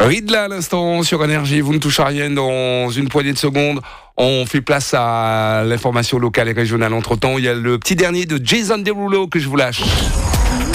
Ridla à l'instant sur Énergie, vous ne touchez à rien dans une poignée de secondes. On fait place à l'information locale et régionale. Entre-temps, il y a le petit dernier de Jason Derulo que je vous lâche.